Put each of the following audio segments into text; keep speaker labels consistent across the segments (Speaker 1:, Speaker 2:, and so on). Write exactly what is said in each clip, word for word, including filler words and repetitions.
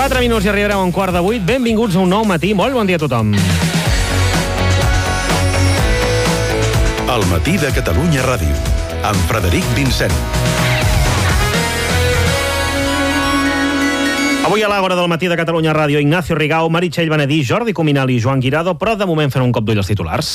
Speaker 1: quatre minuts i arribarem a un quart de vuit. Benvinguts a un nou matí. Molt bon dia a tothom.
Speaker 2: El matí de Catalunya Ràdio, amb Frederic Vincent.
Speaker 1: Avui a l'Àgora del matí de Catalunya Ràdio, Ignacio Rigau, Meritxell Benedí, Jordi Cuminal i Joan Guirado, però de moment fent un cop d'ull als titulars.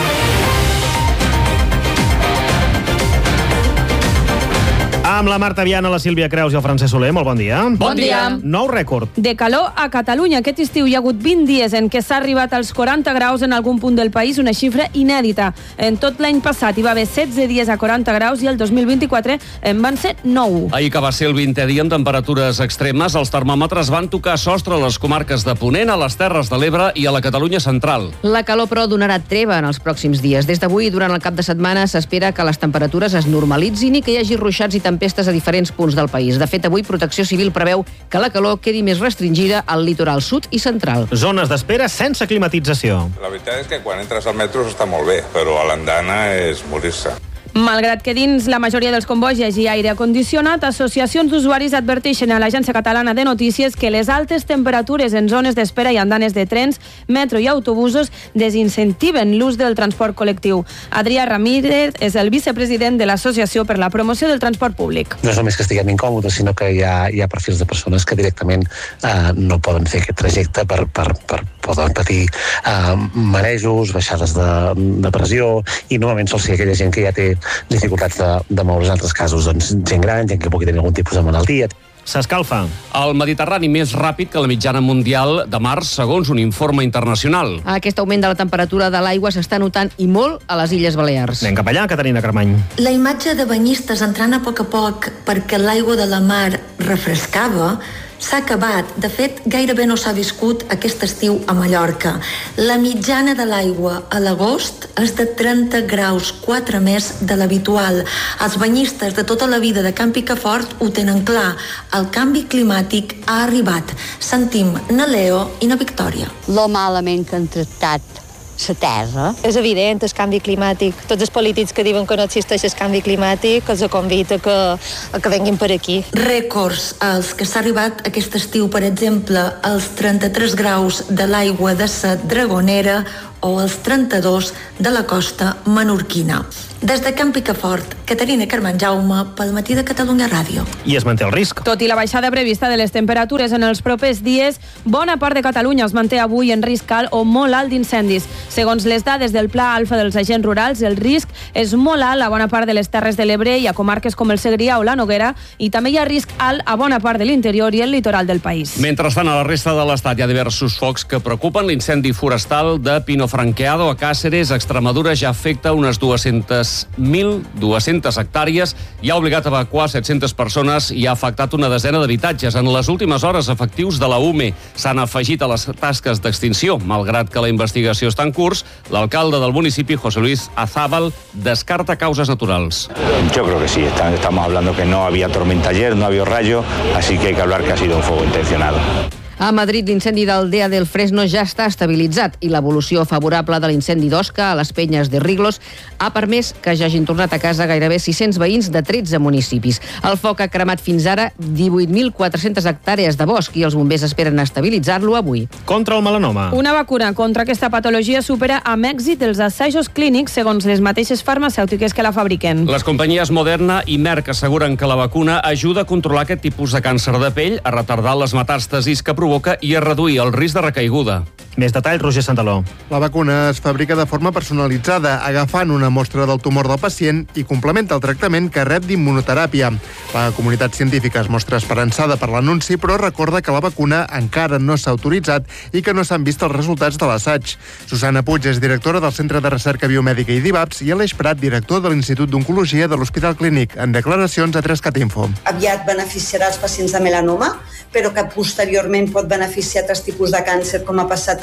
Speaker 1: Amb la Marta Viana, la Sílvia Creus i el Francesc Soler. Molt bon dia.
Speaker 3: Bon dia.
Speaker 1: Nou rècord.
Speaker 3: De calor a Catalunya. Aquest estiu hi ha hagut vint dies en què s'ha arribat als quaranta graus en algun punt del país, una xifra inèdita. En tot l'any passat hi va haver setze dies a quaranta graus i el dos mil vint-i-quatre en van ser nou.
Speaker 4: Ahir que va ser el vintè dia amb temperatures extremes, els termòmetres van tocar sostre a les comarques de Ponent, a les Terres de l'Ebre i a la Catalunya central.
Speaker 5: La calor, però, donarà treva en els pròxims dies. Des d'avui, durant el cap de setmana, s'espera que les temperatures es normalitzin i que hi hagi ruixats i tempestes a diferents punts del país. De fet, avui Protecció Civil preveu que la calor quedi més restringida al litoral sud i central.
Speaker 1: Zones d'espera sense climatització.
Speaker 6: La veritat és que quan entres al metro està molt bé, però a l'andana és morir-se.
Speaker 3: Malgrat que dins la majoria dels combois hi hagi aire condicionat, associacions d'usuaris adverteixen a l'Agència Catalana de Notícies que les altes temperatures en zones d'espera i andanes de trens, metro i autobusos desincentiven l'ús del transport col·lectiu. Adrià Ramírez és el vicepresident de l'Associació per la Promoció del Transport Públic.
Speaker 7: No és només que estiguem incòmodes, sinó que hi ha, hi ha perfils de persones que directament eh, no poden fer aquest trajecte per, per, per poden patir eh, marejos, baixades de, de pressió, i normalment sol ser aquella gent que ja té dificultats de, de moure's, en altres casos, doncs, gent gran, gent que pugui tenir algun tipus de malaltia.
Speaker 1: S'escalfa.
Speaker 4: El Mediterrani més ràpid que la mitjana mundial de març, segons un informe internacional.
Speaker 5: Aquest augment de la temperatura de l'aigua s'està notant i molt a les Illes Balears.
Speaker 1: Anem cap allà, Caterina Carmany.
Speaker 8: La imatge de banyistes entrant a poc a poc perquè l'aigua de la mar refrescava s'ha acabat. De fet, gairebé no s'ha viscut aquest estiu a Mallorca. La mitjana de l'aigua a l'agost és de trenta graus, quatre més de l'habitual. Els banyistes de tota la vida de Can Picafort ho tenen clar. El canvi climàtic ha arribat. Sentim na Leo i na Victòria.
Speaker 9: Lo malament que han tractat la terra.
Speaker 10: És evident el canvi climàtic. Tots els polítics que diuen que no existeix el canvi climàtic els convida que, a que venguin per aquí.
Speaker 8: Rècords als que s'ha arribat aquest estiu, per exemple, als trenta-tres graus de l'aigua de la Dragonera o als trenta-dos de la costa menorquina. Des de Can Picafort, Caterina Carmen Jaume, pel matí de Catalunya Ràdio.
Speaker 1: I es manté el risc.
Speaker 3: Tot i la baixada prevista de les temperatures en els propers dies, bona part de Catalunya es manté avui en risc alt o molt alt d'incendis. Segons les dades del Pla Alfa dels agents rurals, el risc és molt alt a bona part de les Terres de l'Ebre i a comarques com el Segrià o la Noguera, i també hi ha risc alt a bona part de l'interior i el litoral del país.
Speaker 4: Mentrestant, a la resta de l'Estat hi ha diversos focs que preocupen. L'incendi forestal de Pino Franqueado a Càceres, a Extremadura, ja afecta unes dues-centes mil dues-centes hectàrees i ha obligat a evacuar set-centes persones i ha afectat una desena d'habitatges. En les últimes hores, efectius de la U M E s'han afegit a les tasques d'extinció. Malgrat que la investigació està en curs, l'alcalde del municipi, José Luis Azábal, descarta causes naturals.
Speaker 11: Yo creo que sí. Estamos hablando que no había tormenta ayer, no había rayo, así que hay que hablar que ha sido un fuego intencionado.
Speaker 5: A Madrid, l'incendi d'Aldea del Fresno ja està estabilitzat i l'evolució favorable de l'incendi d'Osca a les Penyes de Riglos ha permès que ja hagin tornat a casa gairebé sis-cents veïns de tretze municipis. El foc ha cremat fins ara divuit mil quatre-centes hectàrees de bosc i els bombers esperen estabilitzar-lo avui.
Speaker 1: Contra el melanoma.
Speaker 3: Una vacuna contra aquesta patologia supera amb èxit els assajos clínics segons les mateixes farmacèutiques que la fabriquen.
Speaker 4: Les companyies Moderna i Merck asseguren que la vacuna ajuda a controlar aquest tipus de càncer de pell, a retardar les metàstasis que provoca i a reduir el risc de recaiguda.
Speaker 1: Més detalls, Roger Santaló.
Speaker 12: La vacuna es fabrica de forma personalitzada, agafant una mostra del tumor del pacient i complementa el tractament que rep d'immunoteràpia. La comunitat científica es mostra esperançada per l'anunci, però recorda que la vacuna encara no s'ha autoritzat i que no s'han vist els resultats de l'assaig. Susana Puig és directora del Centre de Recerca Biomèdica i d'I V A P S i Aleix Prat, director de l'Institut d'Oncologia de l'Hospital Clínic, en declaracions a tres cat info.
Speaker 13: Aviat beneficiarà els pacients de melanoma, però que posteriorment pot beneficiar altres tipus de càncer, com ha passat amb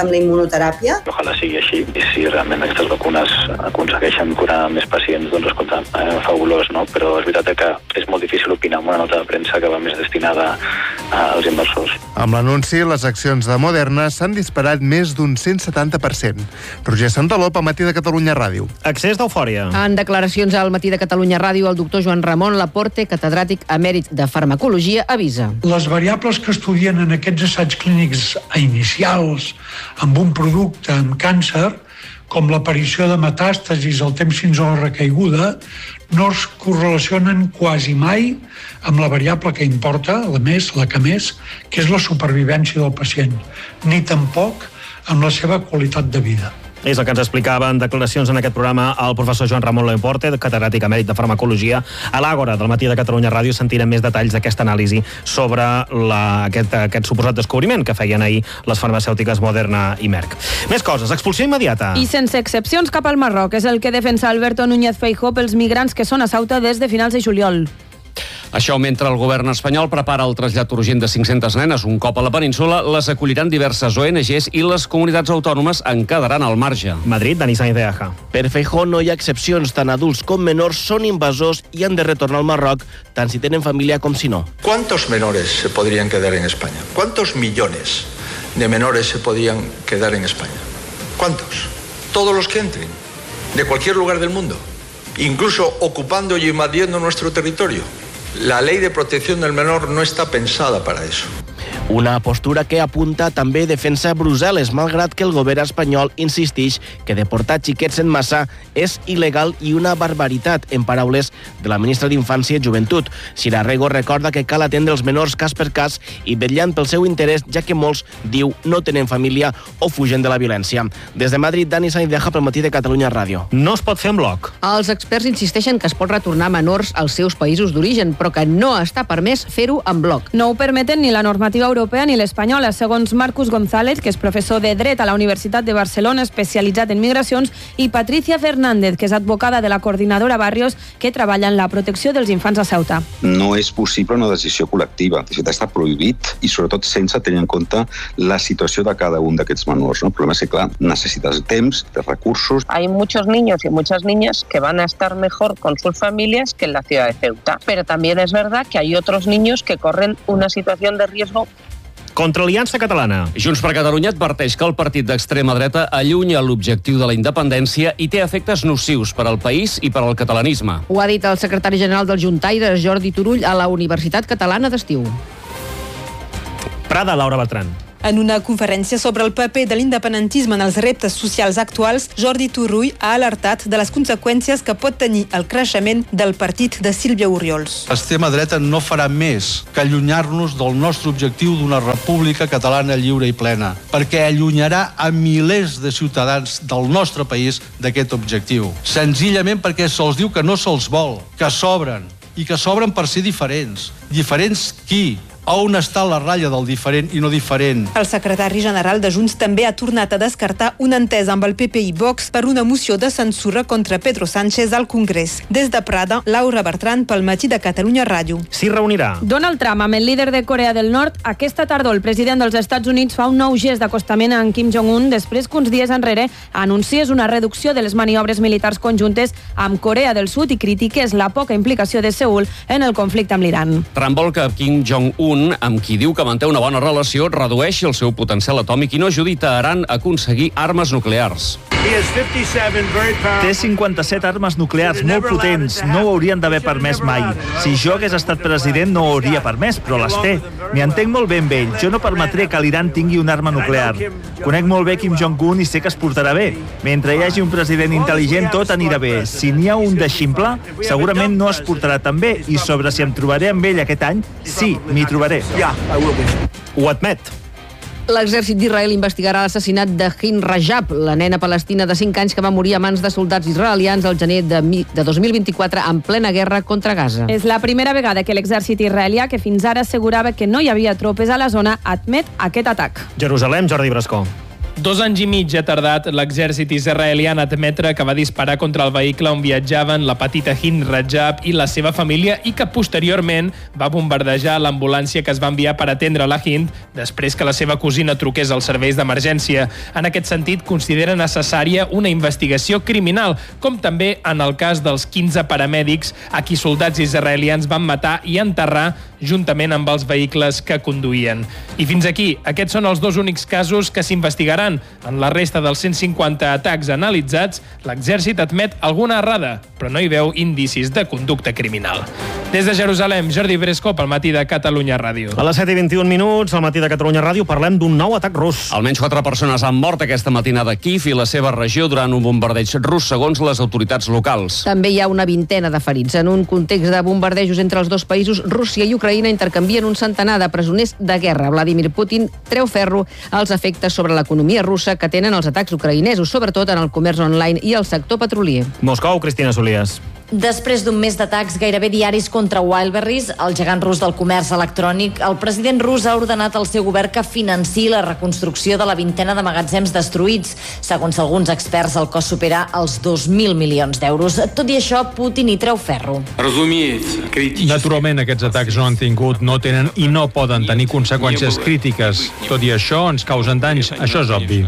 Speaker 13: amb la immunoteràpia.
Speaker 14: Ojalà sigui així, i si realment aquestes vacunes aconsegueixen curar més pacients, doncs escolta, eh, fabulós, no? Però és veritat que és molt difícil opinar amb una nota de premsa que va més destinada als inversors.
Speaker 12: Amb l'anunci, les accions de Moderna s'han disparat més d'un cent setanta per cent. Roger Santaló, al Matí de Catalunya Ràdio.
Speaker 1: Accés d'eufòria.
Speaker 5: En declaracions al Matí de Catalunya Ràdio, el doctor Joan Ramon Laporte, catedràtic emèrit de farmacologia, avisa.
Speaker 15: Les variables que estudien en aquests assaigs clínics inicials amb un producte amb càncer, com l'aparició de metàstasis, el temps fins a la recaiguda, no es correlacionen quasi mai amb la variable que importa, la més, la que més, que és la supervivència del pacient, ni tampoc amb la seva qualitat de vida.
Speaker 1: És el que ens explicava en declaracions en aquest programa el professor Joan Ramon Laporte, catedràtic emèrit de farmacologia. A l'Àgora del Matí de Catalunya Ràdio sentirem més detalls d'aquesta anàlisi sobre la, aquest, aquest suposat descobriment que feien ahir les farmacèutiques Moderna i Merck. Més coses, expulsió immediata.
Speaker 3: I sense excepcions cap al Marroc. És el que defensa Alberto Núñez Feijóo pels migrants que són a Ceuta des de finals de juliol.
Speaker 4: Això mentre el govern espanyol prepara el trasllat urgent de cinc-centes nenes un cop a la península, les acolliran diverses O N Ges i les comunitats autònomes en quedaran al marge.
Speaker 1: Madrid, Dani Sainz de Aja.
Speaker 16: Per Feijóo no hi ha excepcions, tant adults com menors són invasors i han de retornar al Marroc, tant si tenen família com si no.
Speaker 17: ¿Cuántos menores se podrían quedar en España? ¿Cuántos millones de menores se podrían quedar en España? ¿Cuántos? Todos los que entren, de cualquier lugar del mundo, incluso ocupando y invadiendo nuestro territorio. La ley de protección del menor no está pensada para eso.
Speaker 16: Una postura que apunta també defensa Brussel·les, malgrat que el govern espanyol insisteix que deportar xiquets en massa és il·legal i una barbaritat, en paraules de la ministra d'Infància i Joventut. Sira Rego recorda que cal atendre els menors cas per cas i vetllant pel seu interès, ja que molts, diu, no tenen família o fugen de la violència. Des de Madrid, Dani Sainz de Aja pel Matí de Catalunya Ràdio.
Speaker 1: No es pot fer en bloc.
Speaker 5: Els experts insisteixen que es pot retornar menors als seus països d'origen, però que no està permès fer-ho en bloc.
Speaker 3: No ho permeten ni la normativa europea ni l'espanyola, segons Marcus González, que és professor de Dret a la Universitat de Barcelona, especialitzat en migracions, i Patricia Fernández, que és advocada de la coordinadora Barrios, que treballa en la protecció dels infants a Ceuta.
Speaker 18: No és possible una decisió col·lectiva. De fet, està prohibit i, sobretot, sense tenir en compte la situació de cada un d'aquests menors. El problema és que, clar, necessites temps, de recursos.
Speaker 19: Hay muchos niños y muchas niñas que van a estar mejor con sus familias que en la ciudad de Ceuta. Pero también es verdad que hay otros niños que corren una situación de riesgo.
Speaker 1: Contra l'Aliança Catalana.
Speaker 4: Junts per Catalunya adverteix que el partit d'extrema dreta allunya l'objectiu de la independència i té efectes nocius per al país i per al catalanisme.
Speaker 5: Ho ha dit el secretari general del Juntaires, Jordi Turull, a la Universitat Catalana d'Estiu.
Speaker 1: Prada, Laura Bertran.
Speaker 20: En una conferència sobre el paper de l'independentisme en els reptes socials actuals, Jordi Turull ha alertat de les conseqüències que pot tenir el creixement del partit de Sílvia Oriols.
Speaker 21: L'extrema dreta no farà més que allunyar-nos del nostre objectiu d'una república catalana lliure i plena, perquè allunyarà a milers de ciutadans del nostre país d'aquest objectiu. Senzillament perquè se'ls diu que no se'ls vol, que s'obren, i que s'obren per ser diferents. Diferents qui? On està la ratlla del diferent i no diferent?
Speaker 20: El secretari general de Junts també ha tornat a descartar una entesa amb el P P i Vox per una moció de censura contra Pedro Sánchez al Congrés. Des de Prada, Laura Bertran pel Matí de Catalunya Ràdio.
Speaker 1: S'hi reunirà.
Speaker 3: Donald Trump amb el líder de Corea del Nord. Aquesta tardor el president dels Estats Units fa un nou gest d'acostament a en Kim Jong-un després que uns dies enrere anunciés una reducció de les maniobres militars conjuntes amb Corea del Sud i critiqués la poca implicació de Seul en el conflicte amb l'Iran.
Speaker 4: Trump vol que Kim Jong-un, amb qui diu que manté una bona relació, redueixi el seu potencial atòmic i no ajudi Teheran a aconseguir armes nuclears.
Speaker 22: Té cinquanta-set armes nuclears molt potents. No ho haurien d'haver permès mai. Si jo hagués estat president no ho hauria permès, però les té. M'hi entenc molt bé amb ell. Jo no permetré que l'Iran tingui una arma nuclear. Conec molt bé Kim Jong-un i sé que es portarà bé. Mentre hi hagi un president intel·ligent, tot anirà bé. Si n'hi ha un de ximple, segurament no es portarà tan bé. I sobre si em trobaré amb ell aquest any, sí, m'hi trobaré.
Speaker 1: Ho admet.
Speaker 5: L'exèrcit d'Israel investigarà l'assassinat de Hind Rajab, la nena palestina de cinc anys que va morir a mans de soldats israelians al gener de, de dos mil vint-i-quatre en plena guerra contra Gaza.
Speaker 3: És la primera vegada que l'exèrcit israelià, que fins ara assegurava que no hi havia tropes a la zona, admet aquest atac.
Speaker 1: Jerusalem, Jordi Brascó.
Speaker 2: Dos anys i mig ha tardat l'exèrcit israelià en admetre que va disparar contra el vehicle on viatjaven la petita Hind Rajab i la seva família i que posteriorment va bombardejar l'ambulància que es va enviar per atendre la Hind després que la seva cosina truqués als serveis d'emergència. En aquest sentit, considera necessària una investigació criminal, com també en el cas dels quinze paramèdics a qui soldats israelians van matar i enterrar juntament amb els vehicles que conduïen. I fins aquí, aquests són els dos únics casos que s'investigaran. En la resta dels cent cinquanta atacs analitzats, l'exèrcit admet alguna errada, però no hi veu indicis de conducta criminal. Des de Jerusalem, Jordi Bresco, pel Matí de Catalunya Ràdio.
Speaker 1: A les set i vint-i-un minuts, al Matí de Catalunya Ràdio, parlem d'un nou atac rus.
Speaker 4: Almenys quatre persones han mort aquesta matinada a Kíev i la seva regió durant un bombardeig rus, segons les autoritats locals.
Speaker 5: També hi ha una vintena de ferits. En un context de bombardejos entre els dos països, Rússia i Ucraïna intercanvien un centenar de presoners de guerra. Vladimir Putin treu ferro als efectes sobre l'economia russa que tenen els atacs ucraïnesos, sobretot en el comerç online i el sector petrolier.
Speaker 1: Moscou, Cristina Solias.
Speaker 13: Després d'un mes d'atacs gairebé diaris contra Wildberries, el gegant rus del comerç electrònic, el president rus ha ordenat al seu govern que financiï la reconstrucció de la vintena de magatzems destruïts. Segons alguns experts, el cost supera els dos mil milions d'euros. Tot i això, Putin hi treu ferro.
Speaker 23: Naturalment, aquests atacs no han tingut, no tenen i no poden tenir conseqüències crítiques. Tot i això, ens causen danys. Això és obvi.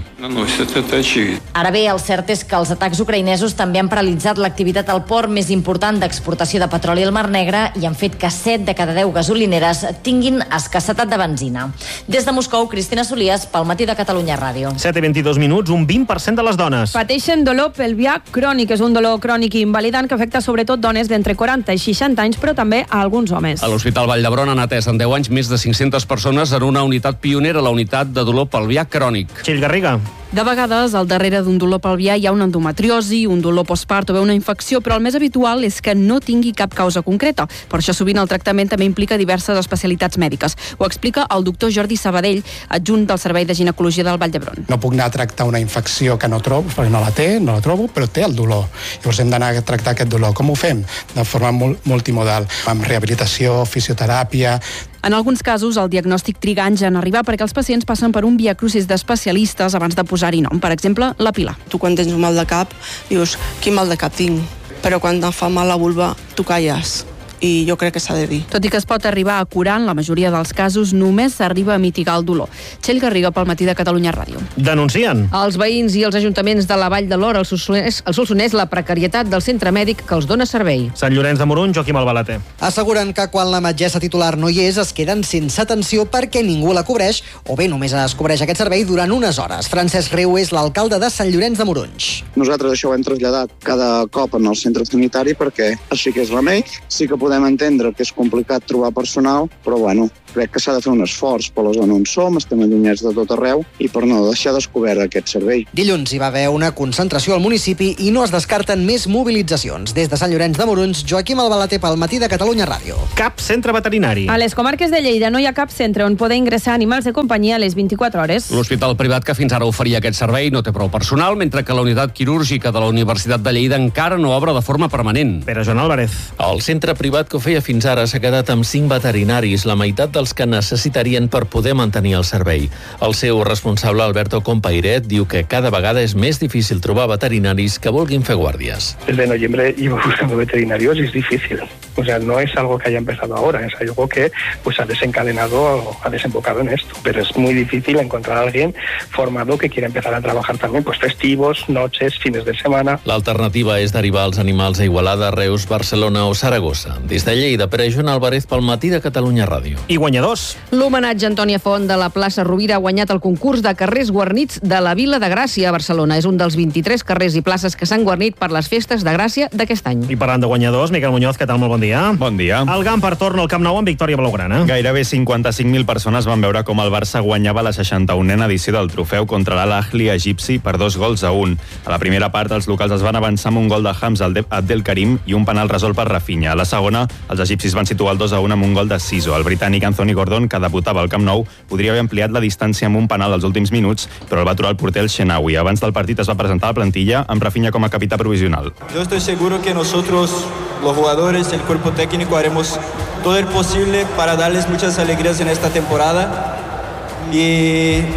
Speaker 13: Ara bé, el cert és que els atacs ucraïnesos també han paralitzat l'activitat al port més important d'exportació de petroli al Mar Negre i han fet que set de cada deu gasolineres tinguin escassetat de benzina. Des de Moscou, Cristina Solias, pel Matí de Catalunya Ràdio.
Speaker 1: set i vint-i-dos minuts, un vint per cent de les dones
Speaker 3: pateixen dolor pelvià crònic. És un dolor crònic i invalidant que afecta sobretot dones d'entre quaranta i seixanta anys, però també a alguns homes.
Speaker 4: A l'Hospital Vall d'Hebron han atès en deu anys més de cinc-centes persones en una unitat pionera, la unitat de dolor pelvià crònic.
Speaker 1: Txell Garriga.
Speaker 24: De vegades, al darrere d'un dolor pelvià hi ha una endometriosi, un dolor postpart o bé una infecció, però el més habitual és que no tingui cap causa concreta. Per això sovint el tractament també implica diverses especialitats mèdiques. Ho explica el doctor Jordi Sabadell, adjunt del Servei de Ginecologia del Vall d'Hebron.
Speaker 25: No puc anar a tractar una infecció que no trobo, perquè no la té, no la trobo, però té el dolor. Llavors hem d'anar a tractar aquest dolor. Com ho fem? De forma multimodal, amb rehabilitació, fisioteràpia.
Speaker 24: En alguns casos, el diagnòstic triga anys en arribar perquè els pacients passen per un viacrucis d'especialistes abans de posar-hi nom. Per exemple, la Pilar.
Speaker 26: Tu quan tens un mal de cap, dius, quin mal de cap tinc? Però quan et fa mal la vulva, tu calles. I jo crec que s'ha de dir.
Speaker 24: Tot i que es pot arribar a curar, en la majoria dels casos només s'arriba a mitigar el dolor. Txell Garriga, pel Matí de Catalunya Ràdio.
Speaker 1: Denuncien.
Speaker 5: Els veïns i els ajuntaments de la Vall de l'Or, el Solsonès, el Solsonès, la precarietat del centre mèdic que els dona servei.
Speaker 1: Sant Llorenç de Morunys, Joaquim Albalater.
Speaker 27: Asseguren que quan la metgessa titular no hi és, es queden sense atenció perquè ningú la cobreix, o bé només es cobreix aquest servei durant unes hores. Francesc Riu és l'alcalde de Sant Llorenç de Morunys.
Speaker 28: Nosaltres això ho hem traslladat cada cop en el centre sanitari perquè així que és remei. Sí que podem entendre que és complicat trobar personal, però bueno, crec que s'ha de fer un esforç per la zona on som, estem allunyats de tot arreu i per no deixar descobert aquest servei.
Speaker 27: Dilluns hi va haver una concentració al municipi i no es descarten més mobilitzacions. Des de Sant Llorenç de Morunys, Joaquim Albalater pel Matí de Catalunya Ràdio.
Speaker 1: Cap centre veterinari.
Speaker 3: A les comarques de Lleida no hi ha cap centre on poder ingressar animals de companyia a les vint-i-quatre hores.
Speaker 4: L'hospital privat que fins ara oferia aquest servei no té prou personal, mentre que la unitat quirúrgica de la Universitat de Lleida encara no obre de forma permanent.
Speaker 1: Pere Joan Álvarez.
Speaker 29: El centre privat que ho feia fins ara s'ha quedat amb cinc veterinaris, la meitat dels que necessitarien per poder mantenir el servei. El seu responsable, Alberto Compairet, diu que cada vegada és més difícil trobar veterinaris que vulguin fer guàrdies.
Speaker 30: Desde noviembre llevo buscando veterinarios y es difícil. O sea, no es algo que haya empezado ahora, es algo que pues ha desencadenado, ha desembocado en esto. Pero es muy difícil encontrar a alguien formado que quiera empezar a trabajar también pues festivos, noches, fines de semana.
Speaker 29: L'alternativa és derivar els animals a Igualada, Reus, Barcelona o Saragossa. Des de Lleida, Pere Joan Álvarez pel Matí de Catalunya Ràdio.
Speaker 1: I guanyadors.
Speaker 5: L'homenatge a Antònia Font de la plaça Rovira ha guanyat el concurs de carrers guarnits de la Vila de Gràcia a Barcelona. És un dels vint-i-tres carrers i places que s'han guarnit per les festes de Gràcia d'aquest any.
Speaker 1: I parlant de guanyadors, Miquel Muñoz, què tal? Molt bon dia.
Speaker 31: Bon dia.
Speaker 1: El Gamper torna al Camp Nou amb victòria blaugrana.
Speaker 31: Gairebé cinquanta-cinc mil persones van veure com el Barça guanyava la seixanta-unena edició del trofeu contra l'Al-Ahli egipci per dos gols a un. A la primera part, els locals es van avançar amb un gol de Hamza Abdelkarim i un penal resolt per Rafinha. A la segona, els egipcis van situar el dos a un amb un gol de Siso. El britànic Anthony Gordon, que debutava al Camp Nou, podria haver ampliat la distància amb un penal als últims minuts, però el va aturar el porter el Shenawi. Abans del partit es va presentar a la plantilla amb Rafinha com a capità provisional.
Speaker 32: Yo estoy seguro que nosotros, los jugadores, el cuerpo técnico, haremos todo el posible para darles muchas alegrías en esta temporada y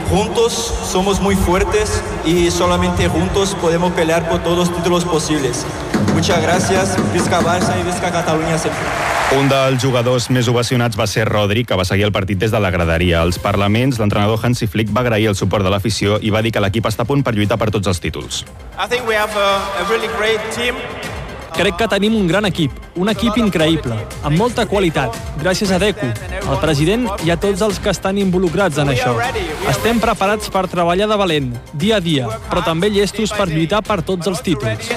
Speaker 32: Juntos somos muy fuertes y solamente juntos podemos pelear por todos los títulos posibles. Muchas gracias, visca Barça y visca Catalunya sempre.
Speaker 31: Un dels jugadors més ovacionats va ser Rodri, que va seguir el partit des de la graderia. Als parlaments, l'entrenador Hansi Flick va agrair el suport de l'afició i va dir que l'equip està a punt per lluitar per tots els títols.
Speaker 6: I think we have a, a really great team.
Speaker 7: Crec que tenim un gran equip, un equip increïble, amb molta qualitat, gràcies a Deco, al president i a tots els que estan involucrats en això. Estem preparats per treballar de valent, dia a dia, però també llestos per lluitar per tots els títols.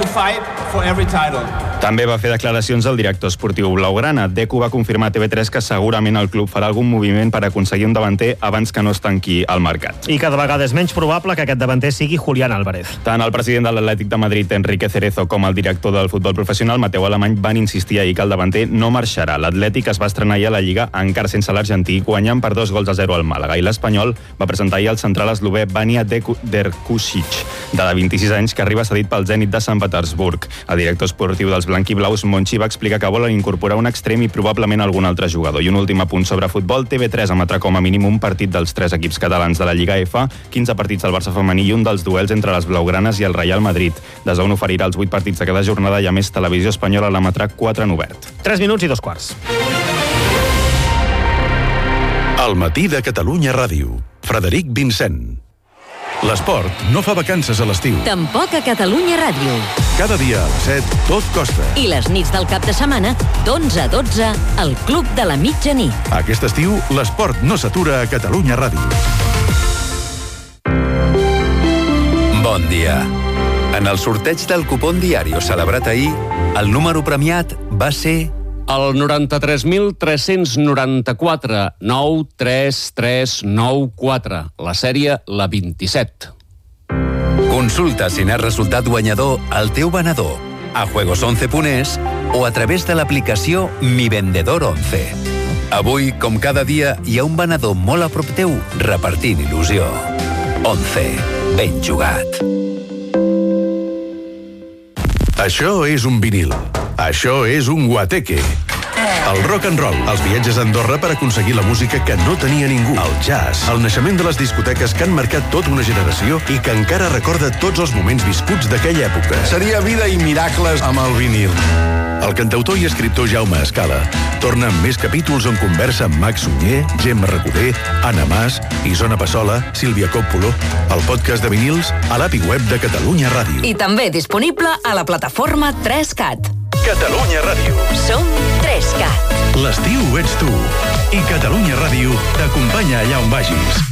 Speaker 31: També va fer declaracions al director esportiu blaugrana. Deco va confirmar a T V tres que segurament el club farà algun moviment per aconseguir un davanter abans que no es tanqui al mercat.
Speaker 1: I cada vegada és menys probable que aquest davanter sigui Julián Álvarez.
Speaker 31: Tant el president de l'Atlètic de Madrid, Enrique Cerezo, com el director del futbol professional, Mateu Alemany, van insistir ahir que el davanter no marxarà. L'Atlètic es va estrenar ahir a la Lliga encara sense l'argentí, guanyant per dos gols a zero al Màlaga, i l'Espanyol va presentar ahir el central eslové Vanja Derkušić, de vint-i-sis anys, que arriba cedit pel Zenit de Sant Petersburg. El director esportiu dels blanquiblaus, Monchi, va explicar que volen incorporar un extrem i probablement algun altre jugador. I un últim apunt sobre futbol, T V tres emetrà com a mínim un partit dels tres equips catalans de la Lliga F, quinze partits del Barça femení i un dels duels entre les blaugranes i el Real Madrid. D A Z N oferirà els vuit partits de cada jornada i a més Televisió Espanyola l'emetrà quatre en obert.
Speaker 1: tres minuts i dos quarts.
Speaker 8: El matí de Catalunya Ràdio. Frederic Vincent. L'esport no fa vacances a l'estiu.
Speaker 9: Tampoc a Catalunya Ràdio.
Speaker 8: Cada dia a les set, tot costa.
Speaker 9: I les nits del cap de setmana, d'onze a dotze, al Club de la Mitjanit.
Speaker 8: Aquest estiu, l'esport no s'atura a Catalunya Ràdio.
Speaker 10: Bon dia. En el sorteig del cupón diario celebrat ahir, el número premiat va ser...
Speaker 4: El noranta-tres mil tres-cents noranta-quatre nou tres tres nou quatre. La sèrie, la vint-i-set.
Speaker 10: Consulta si n'has resultat guanyador al teu venedor, a juegos once punt es o a través de l'aplicació Mi Vendedor once. Avui, com cada dia, hi ha un venedor molt a prop teu repartint il·lusió. once. Ben jugat.
Speaker 8: Això és un vinil. Això és un guateque. El rock and roll, els viatges a Andorra per aconseguir la música que no tenia ningú. El jazz, el naixement de les discoteques que han marcat tota una generació i que encara recorda tots els moments viscuts d'aquella època. Seria vida i miracles amb el vinil. El cantautor i escriptor Jaume Escala torna amb més capítols on conversa amb Max Sunyer, Gemma Recoder, Anna Mas, Isona Passola, Sílvia Coppola, el podcast de vinils a l'A P I web de Catalunya Ràdio.
Speaker 9: I també disponible a la plataforma tres cat.
Speaker 8: Catalunya Ràdio.
Speaker 9: Som tres cat.
Speaker 8: L'estiu ets tu. I Catalunya Ràdio t'acompanya allà on vagis.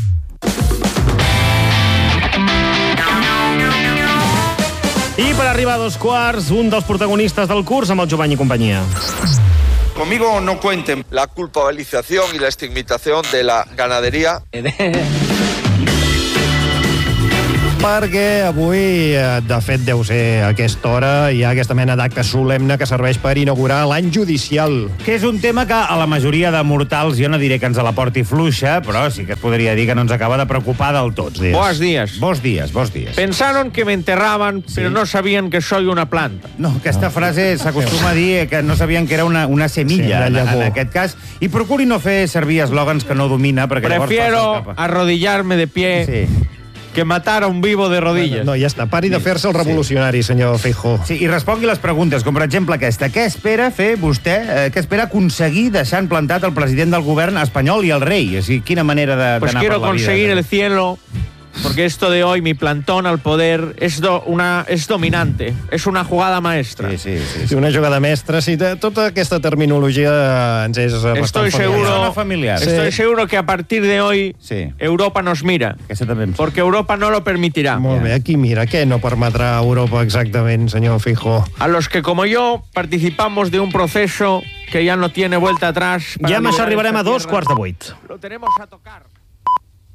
Speaker 1: I per arribar a dos quarts, un dels protagonistes del curs amb el Jovany i companyia.
Speaker 11: Conmigo no cuenten. La culpabilización y la estigmatización de la ganadería.
Speaker 12: Perquè avui, de fet, deu ser a aquesta hora, hi ha aquesta mena d'acte solemne que serveix per inaugurar l'any judicial.
Speaker 14: Que és un tema que a la majoria de mortals, jo no diré que ens la porti fluixa, però sí que es podria dir que no ens acaba de preocupar del tot.
Speaker 12: Buenos días.
Speaker 14: Bons días, bons días.
Speaker 12: Pensaron que me enterraban, sí. Pero no sabían que soy una planta.
Speaker 14: No, aquesta no. frase s'acostuma a dir que no sabien que era una, una semilla, sí, en, en aquest cas. I procuri no fer servir eslògans que no domina, perquè
Speaker 12: Prefiero
Speaker 14: llavors...
Speaker 12: arrodillarme de pie... Sí. que matar a un vivo de rodilles.
Speaker 14: No, ja està. Pari de fer-se el revolucionari, sí. senyor Feijóo. Sí, i respongui les preguntes, com per exemple aquesta. Què espera fer vostè, eh, què espera aconseguir deixant plantat el president del govern espanyol i el rei? O sigui, quina manera d'anar
Speaker 12: pues
Speaker 14: per la vida?
Speaker 12: Pues quiero conseguir el cielo... Porque esto de hoy, mi plantón al poder, es, do, una, es dominante. Es una jugada maestra.
Speaker 14: Sí, sí, sí. sí. Una jugada maestra, sí. Tota aquesta terminologia ens és bastant
Speaker 12: estoy seguro,
Speaker 14: familiar.
Speaker 12: Estoy sí. seguro que a partir de hoy sí. Europa nos mira. Porque Europa no lo permitirá.
Speaker 14: Molt bé, aquí mira. Què no permetrà Europa exactament, senyor Feijóo?
Speaker 12: A los que, como yo, participamos de un proceso que ya no tiene vuelta atrás.
Speaker 1: Ja ens arribarem a dos quarts de vuit.
Speaker 12: Lo tenemos a tocar.